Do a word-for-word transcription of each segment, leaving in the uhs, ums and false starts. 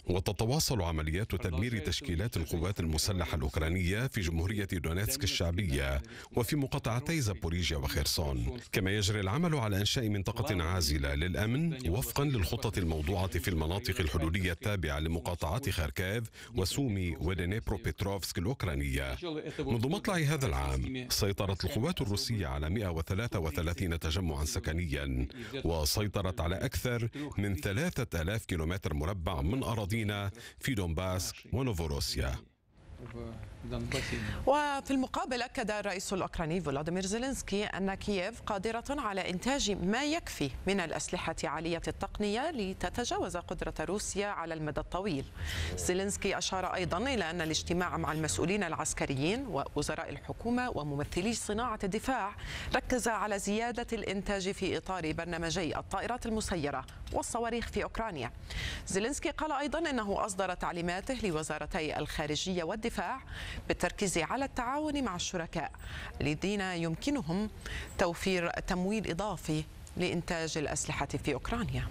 وتتواصل عمليات تدمير تشكيلات القوات المسلحة الأوكرانية في جمهورية دونيتسك الشعبية وفي مقاطعتي زابوريجيا وخيرسون. كما يجري العمل على إنشاء منطقة عازلة للأمن وفقا للخطة الموضوعة في المناطق الحدودية التابعة لمقاطعات خاركيف وسومي ودنيبروبيتروفسك الأوكرانية. منذ مطلع هذا العام سيطرت القوات الروسية على مئة وثلاثة وثلاثين تجمعا سكنيا، وسيطرت على أكثر من ثلاثة آلاف كيلومتر مربع من أراضينا في دونباسك ونوفوروسيا. وفي المقابل أكد الرئيس الأوكراني فولوديمير زيلينسكي أن كييف قادرة على إنتاج ما يكفي من الأسلحة عالية التقنية لتتجاوز قدرة روسيا على المدى الطويل. زيلينسكي أشار أيضا إلى أن الاجتماع مع المسؤولين العسكريين ووزراء الحكومة وممثلي صناعة الدفاع ركز على زيادة الإنتاج في إطار برنامجي الطائرات المسيرة والصواريخ في أوكرانيا. زيلينسكي قال أيضا أنه أصدر تعليماته لوزارتي الخارجية والدفاع بالتركيز على التعاون مع الشركاء الذين يمكنهم توفير تمويل إضافي لإنتاج الأسلحة في أوكرانيا.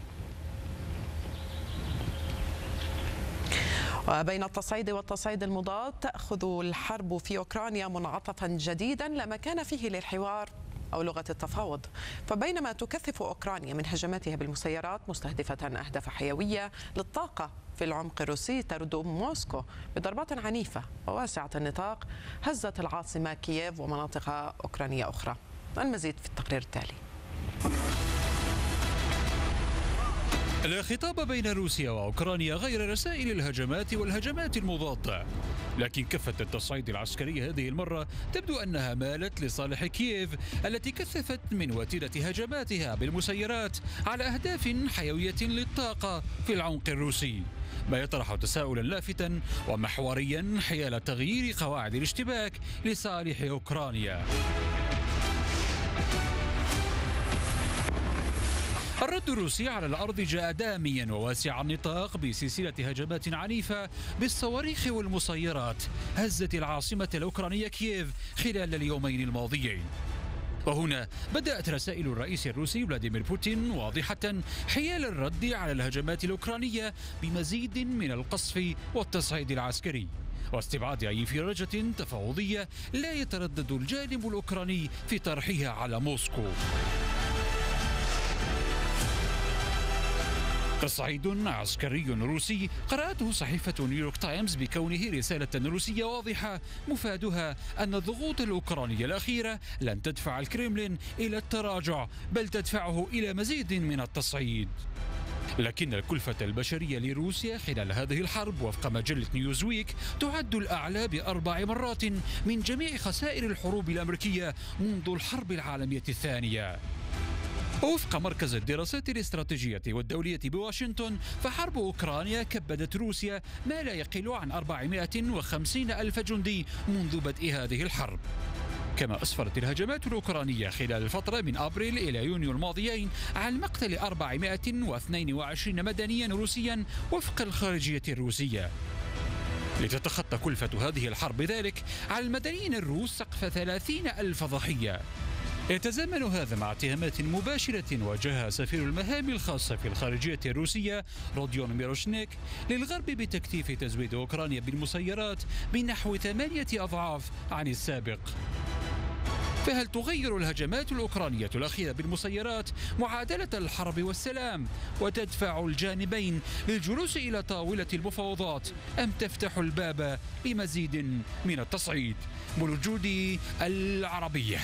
وبين التصعيد والتصعيد المضاد تأخذ الحرب في أوكرانيا منعطفا جديدا لا مكان فيه للحوار أو لغة التفاوض. فبينما تكثف أوكرانيا من هجماتها بالمسيرات مستهدفة أهداف حيوية للطاقة في العمق الروسي، ترد موسكو بضربات عنيفة وواسعة النطاق هزت العاصمة كييف ومناطق أوكرانية أخرى. المزيد في التقرير التالي. لا خطاب بين روسيا وأوكرانيا غير رسائل الهجمات والهجمات المضادة، لكن كفة التصعيد العسكري هذه المرة تبدو أنها مالت لصالح كييف التي كثفت من وتيرة هجماتها بالمسيرات على أهداف حيوية للطاقة في العمق الروسي، ما يطرح تساؤلا لافتا ومحوريا حيال تغيير قواعد الاشتباك لصالح أوكرانيا. الرد الروسي على الأرض جاء داميا وواسع النطاق بسلسلة هجمات عنيفة بالصواريخ والمسيرات هزت العاصمة الأوكرانية كييف خلال اليومين الماضيين. وهنا بدأت رسائل الرئيس الروسي فلاديمير بوتين واضحة حيال الرد على الهجمات الأوكرانية بمزيد من القصف والتصعيد العسكري واستبعاد أي انفراجة تفاوضية لا يتردد الجانب الأوكراني في طرحها على موسكو. تصعيد عسكري روسي قرأته صحيفة نيويورك تايمز بكونه رسالة روسية واضحة مفادها أن الضغوط الأوكرانية الأخيرة لن تدفع الكرملين إلى التراجع بل تدفعه إلى مزيد من التصعيد. لكن الكلفة البشرية لروسيا خلال هذه الحرب وفق مجلة نيوزويك تعد الأعلى بأربع مرات من جميع خسائر الحروب الأمريكية منذ الحرب العالمية الثانية. وفق مركز الدراسات الاستراتيجية والدولية بواشنطن فحرب أوكرانيا كبدت روسيا ما لا يقل عن أربعمائة وخمسين ألف جندي منذ بدء هذه الحرب. كما أسفرت الهجمات الأوكرانية خلال الفترة من أبريل إلى يونيو الماضيين عن مقتل أربعمائة واثنين وعشرين مدنيا روسيا وفق الخارجية الروسية. لتتخطى كلفة هذه الحرب ذلك على المدنيين الروس سقف ثلاثين ألف ضحية. يتزامن هذا مع اتهامات مباشرة واجهها سفير المهام الخاصة في الخارجية الروسية روديون ميروشنيك للغرب بتكثيف تزويد أوكرانيا بالمسيرات بنحو ثمانية أضعاف عن السابق. فهل تغير الهجمات الأوكرانية الأخيرة بالمسيرات معادلة الحرب والسلام وتدفع الجانبين للجلوس إلى طاولة المفاوضات أم تفتح الباب لمزيد من التصعيد؟ مولود العربية.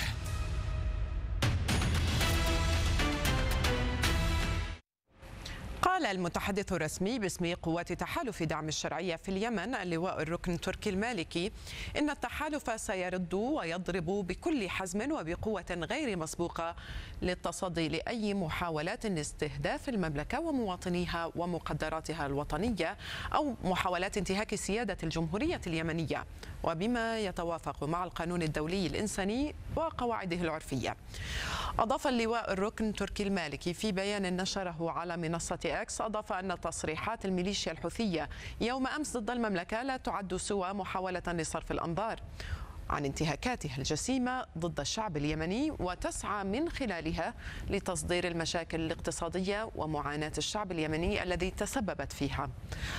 قال المتحدث الرسمي باسم قوات تحالف دعم الشرعية في اليمن اللواء الركن التركي المالكي إن التحالف سيرد ويضرب بكل حزم وبقوة غير مسبوقة للتصدي لأي محاولات لاستهداف المملكة ومواطنيها ومقدراتها الوطنية أو محاولات انتهاك سيادة الجمهورية اليمنية وبما يتوافق مع القانون الدولي الإنساني وقواعده العرفية. أضاف اللواء الركن التركي المالكي في بيان نشره على منصة إكس أضاف أن تصريحات الميليشيا الحوثية يوم أمس ضد المملكة لا تعد سوى محاولة لصرف الأنظار عن انتهاكاتها الجسيمة ضد الشعب اليمني وتسعى من خلالها لتصدير المشاكل الاقتصادية ومعاناة الشعب اليمني الذي تسببت فيها.